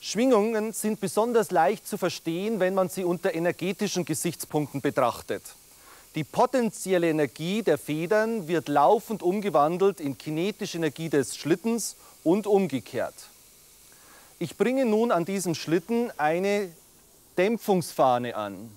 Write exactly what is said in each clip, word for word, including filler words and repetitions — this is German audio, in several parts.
Schwingungen sind besonders leicht zu verstehen, wenn man sie unter energetischen Gesichtspunkten betrachtet. Die potenzielle Energie der Federn wird laufend umgewandelt in kinetische Energie des Schlittens und umgekehrt. Ich bringe nun an diesem Schlitten eine Dämpfungsfahne an.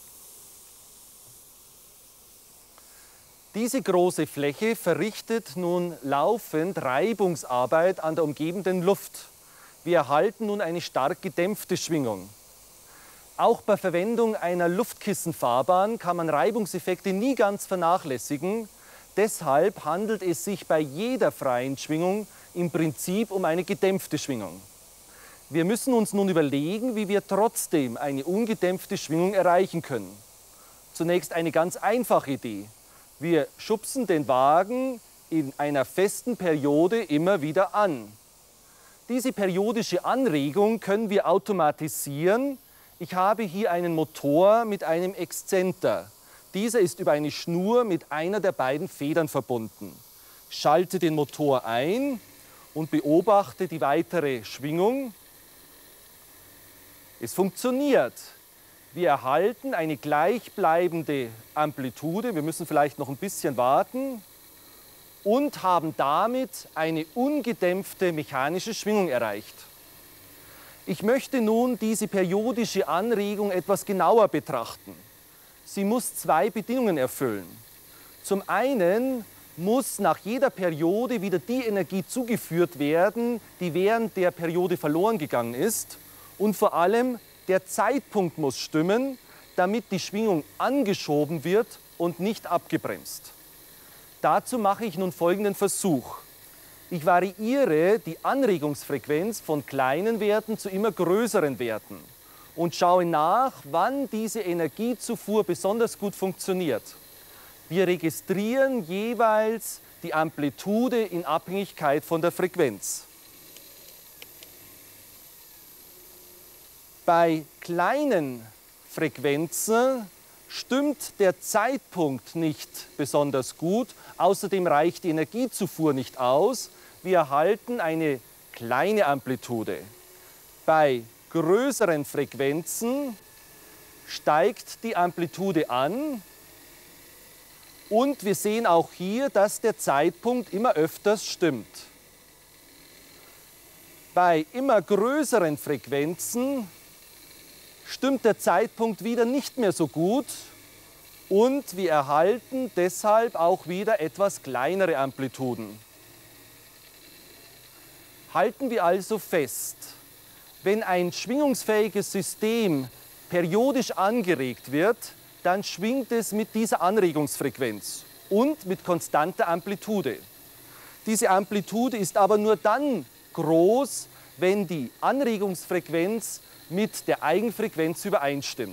Diese große Fläche verrichtet nun laufend Reibungsarbeit an der umgebenden Luft. Wir erhalten nun eine stark gedämpfte Schwingung. Auch bei Verwendung einer Luftkissenfahrbahn kann man Reibungseffekte nie ganz vernachlässigen. Deshalb handelt es sich bei jeder freien Schwingung im Prinzip um eine gedämpfte Schwingung. Wir müssen uns nun überlegen, wie wir trotzdem eine ungedämpfte Schwingung erreichen können. Zunächst eine ganz einfache Idee. Wir schubsen den Wagen in einer festen Periode immer wieder an. Diese periodische Anregung können wir automatisieren. Ich habe hier einen Motor mit einem Exzenter. Dieser ist über eine Schnur mit einer der beiden Federn verbunden. Schalte den Motor ein und beobachte die weitere Schwingung. Es funktioniert. Wir erhalten eine gleichbleibende Amplitude. Wir müssen vielleicht noch ein bisschen warten. Und haben damit eine ungedämpfte mechanische Schwingung erreicht. Ich möchte nun diese periodische Anregung etwas genauer betrachten. Sie muss zwei Bedingungen erfüllen. Zum einen muss nach jeder Periode wieder die Energie zugeführt werden, die während der Periode verloren gegangen ist. Und vor allem der Zeitpunkt muss stimmen, damit die Schwingung angeschoben wird und nicht abgebremst. Dazu mache ich nun folgenden Versuch. Ich variiere die Anregungsfrequenz von kleinen Werten zu immer größeren Werten und schaue nach, wann diese Energiezufuhr besonders gut funktioniert. Wir registrieren jeweils die Amplitude in Abhängigkeit von der Frequenz. Bei kleinen Frequenzen stimmt der Zeitpunkt nicht besonders gut. Außerdem reicht die Energiezufuhr nicht aus. Wir erhalten eine kleine Amplitude. Bei größeren Frequenzen steigt die Amplitude an. Und wir sehen auch hier, dass der Zeitpunkt immer öfters stimmt. Bei immer größeren Frequenzen stimmt der Zeitpunkt wieder nicht mehr so gut und wir erhalten deshalb auch wieder etwas kleinere Amplituden. Halten wir also fest, wenn ein schwingungsfähiges System periodisch angeregt wird, dann schwingt es mit dieser Anregungsfrequenz und mit konstanter Amplitude. Diese Amplitude ist aber nur dann groß, wenn die Anregungsfrequenz mit der Eigenfrequenz übereinstimmt.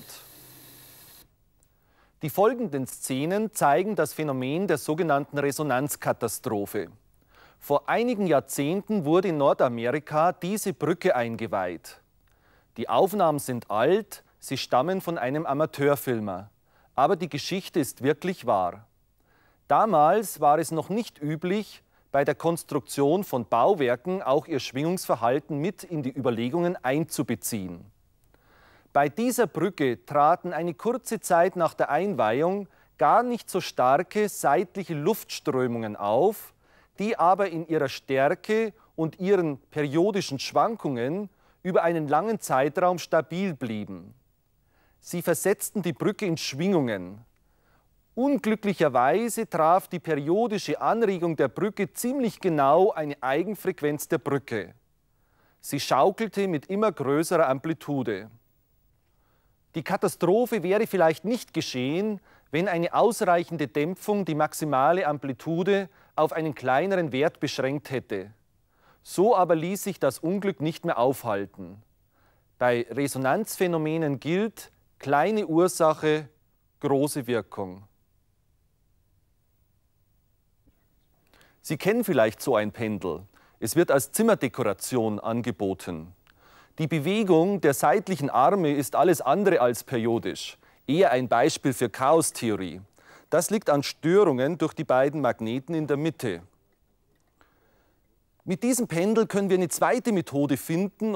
Die folgenden Szenen zeigen das Phänomen der sogenannten Resonanzkatastrophe. Vor einigen Jahrzehnten wurde in Nordamerika diese Brücke eingeweiht. Die Aufnahmen sind alt, sie stammen von einem Amateurfilmer. Aber die Geschichte ist wirklich wahr. Damals war es noch nicht üblich, bei der Konstruktion von Bauwerken auch ihr Schwingungsverhalten mit in die Überlegungen einzubeziehen. Bei dieser Brücke traten eine kurze Zeit nach der Einweihung gar nicht so starke seitliche Luftströmungen auf, die aber in ihrer Stärke und ihren periodischen Schwankungen über einen langen Zeitraum stabil blieben. Sie versetzten die Brücke in Schwingungen. Unglücklicherweise traf die periodische Anregung der Brücke ziemlich genau eine Eigenfrequenz der Brücke. Sie schaukelte mit immer größerer Amplitude. Die Katastrophe wäre vielleicht nicht geschehen, wenn eine ausreichende Dämpfung die maximale Amplitude auf einen kleineren Wert beschränkt hätte. So aber ließ sich das Unglück nicht mehr aufhalten. Bei Resonanzphänomenen gilt: kleine Ursache, große Wirkung. Sie kennen vielleicht so ein Pendel. Es wird als Zimmerdekoration angeboten. Die Bewegung der seitlichen Arme ist alles andere als periodisch. Eher ein Beispiel für Chaostheorie. Das liegt an Störungen durch die beiden Magneten in der Mitte. Mit diesem Pendel können wir eine zweite Methode finden,